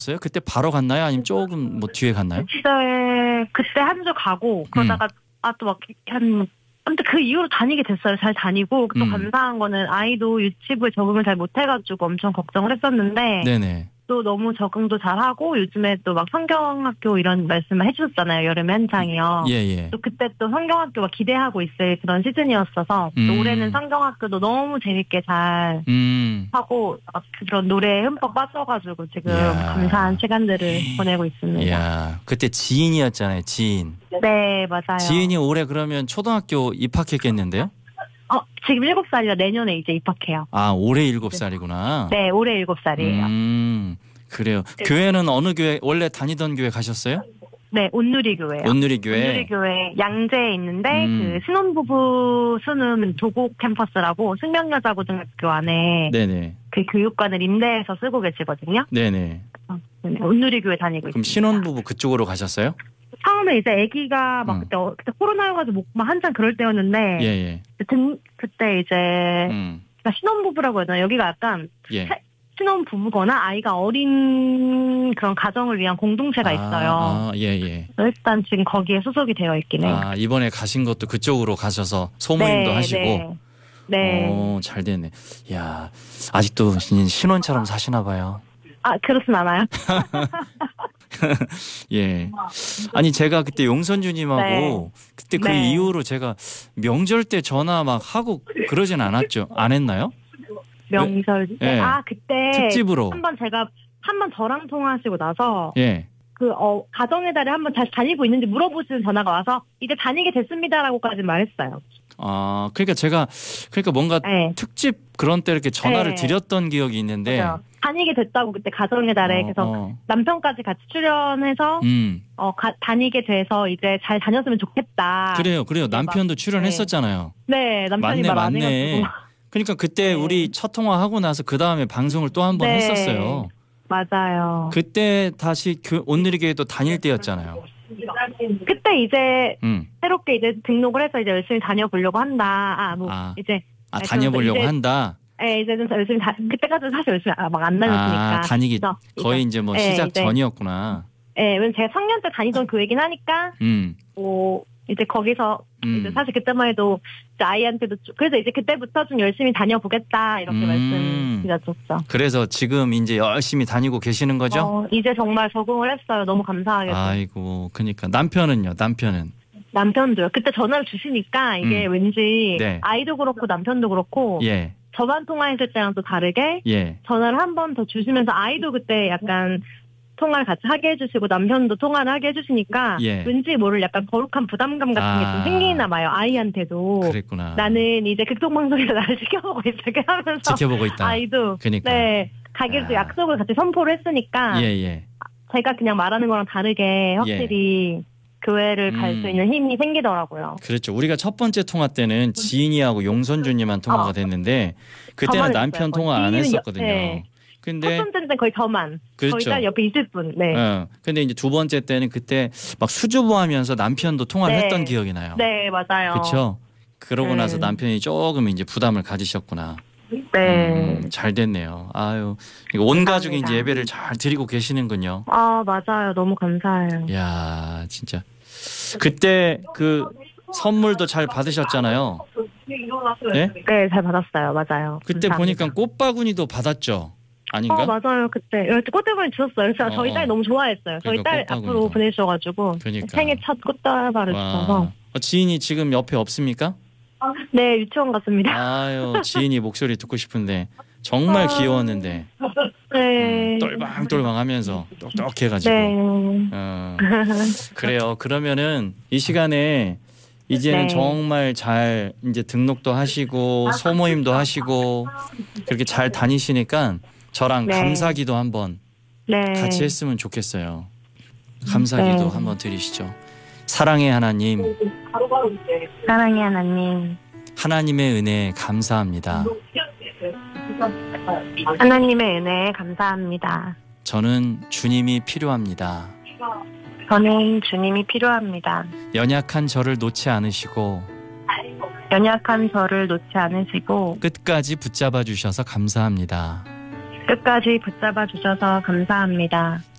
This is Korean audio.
그때 바로 갔나요? 아니면 조금 뭐 뒤에 갔나요? 그때 한 주 가고 그러다가 또 막 아무튼 그 이후로 다니게 됐어요. 잘 다니고 또 감사한 거는 아이도 유치부에 적응을 잘 못해가지고 엄청 걱정을 했었는데 네네. 또 너무 적응도 잘하고 요즘에 또 막 성경학교 이런 말씀을 해주셨잖아요. 여름에 한창이요. 예예. 또 그때 또 성경학교 막 기대하고 있을 그런 시즌이었어서 또 올해는 성경학교도 너무 재밌게 잘 하고 그런 노래에 흠뻑 빠져가지고 지금 감사한 시간들을 보내고 있습니다. 이야, 그때 지인이었잖아요. 지인. 네, 맞아요. 지인이 올해 그러면 초등학교 입학했겠는데요? 지금 7살이라 내년에 이제 입학해요. 아, 올해 7살이구나. 네, 올해 7살이에요. 그래요. 교회는 어느 교회, 원래 다니던 교회 가셨어요? 네, 온누리교회요. 온누리교회. 온누리교회 양재에 있는데 그 신혼부부 수능 도곡 캠퍼스라고 승명여자고등학교 안에 네네. 그 교육관을 임대해서 쓰고 계시거든요. 네네. 온누리교회 다니고 있습니다. 그럼 신혼부부 그쪽으로 가셨어요? 처음에 이제 아기가 막 그때 코로나여가지고 막 한창 그럴 때였는데 예예. 그때 이제 신혼부부라고 해야 되나 여기가 약간 신혼부부거나 아이가 어린 그런 가정을 위한 공동체가 있어요. 예예. 일단 지금 거기에 소속이 되어 있긴 해요. 아, 이번에 가신 것도 그쪽으로 가셔서 소모임도 하시고. 네. 잘 됐네. 이야, 아직도 신혼처럼 사시나 봐요. 아, 그렇진 않아요. 예. 아니, 제가 그때 용선주님하고 그때 그 이후로 제가 명절 때 전화 막 하고 그러진 않았죠. 안 했나요? 명절 때? 예. 그때. 특집으로. 한번 저랑 통화하시고 나서. 예. 가정의 달에 한번 다시 다니고 있는지 물어보시는 전화가 와서 이제 다니게 됐습니다라고까지 말했어요. 아, 그러니까 뭔가 특집 그런 때 이렇게 전화를 드렸던 기억이 있는데. 그렇죠. 다니게 됐다고 그때 가정의 달에 그래서 남편까지 같이 출연해서 다니게 돼서 이제 잘 다녔으면 좋겠다. 그래요. 남편도 출연했었잖아요. 네, 남편이 말 안 해가지고. 그러니까 그때 우리 첫 통화하고 나서 그 다음에 방송을 또 한 번 했었어요. 맞아요. 그때 다시 온누리교회도 다닐 때였잖아요. 그때 이제 새롭게 이제 등록을 해서 이제 열심히 다녀보려고 한다. 다녀보려고 한다. 네, 이제 좀 열심히 그때까지는 사실 열심히 막 안 다녔으니까. 다니기 거의 이제 뭐 시작 전이었구나. 네, 왜냐면 제가 청년 때 다니던 교회긴 하니까. 이제 거기서 이제 사실 그때만 해도 이제 아이한테도 그래서 이제 그때부터 좀 열심히 다녀보겠다 이렇게 말씀드렸었죠. 그래서 지금 이제 열심히 다니고 계시는 거죠? 이제 정말 적응을 했어요. 너무 감사하게도. 아이고, 그러니까 남편은요? 남편도요. 그때 전화를 주시니까 이게 왠지 아이도 그렇고 남편도 그렇고 저만 통화했을 때랑 또 다르게 전화를 한 번 더 주시면서 아이도 그때 약간 통화를 같이 하게 해주시고 남편도 통화를 하게 해주시니까 왠지 모를 약간 거룩한 부담감 같은 게 좀 생기나 봐요. 아이한테도. 그랬구나. 나는 이제 극동방송에서 나를 지켜보고 있어. 이렇게 하면서 지켜보고 있다. 아이도 그러니까. 가기로 약속을 같이 선포를 했으니까 제가 그냥 말하는 거랑 다르게 확실히 교회를 갈 수 있는 힘이 생기더라고요. 그렇죠. 우리가 첫 번째 통화 때는 지인이하고 용선주님만 통화가 됐는데 그때는 남편 했어요. 통화 안 했었거든요. 근데 첫 번째는 거의 저만. 그렇죠. 거의 딸 옆에 있을 분. 네. 근데 이제 두 번째 때는 그때 막 수줍어하면서 남편도 통화를 했던 기억이 나요. 네, 맞아요. 그렇죠. 그러고 나서 남편이 조금 이제 부담을 가지셨구나. 네. 잘 됐네요. 아유, 온 가족이 이제 예배를 잘 드리고 계시는군요. 아, 맞아요. 너무 감사해요. 이야, 진짜. 그때 그 선물도 잘 받으셨잖아요. 네, 잘 받았어요. 맞아요. 그때 감사합니다. 보니까 꽃바구니도 받았죠. 아닌가? 맞아요. 그때 꽃다발을 주셨어요. 그래서 저희 딸 너무 좋아했어요. 저희 딸 앞으로 보내주셔가지고 생애 첫 꽃다발을 주셔서. 지인이 지금 옆에 없습니까? 네, 유치원 갔습니다. 아유, 지인이 목소리 듣고 싶은데 정말 귀여웠는데. 네. 똘방똘방하면서 똑똑해가지고. 네. 그래요. 그러면은 이 시간에 이제는 정말 잘 이제 등록도 하시고 소모임도 하시고 그렇게 잘 다니시니까 저랑 감사기도 한번 같이 했으면 좋겠어요. 감사기도 한번 드리시죠. 사랑의 하나님. 사랑의 하나님. 하나님의 은혜에 감사합니다. 하나님의 은혜에 감사합니다. 저는 주님이 필요합니다. 저는 주님이 필요합니다. 연약한 저를 놓지 않으시고 연약한 저를 놓지 않으시고 끝까지 붙잡아 주셔서 감사합니다. 끝까지 붙잡아 주셔서 감사합니다.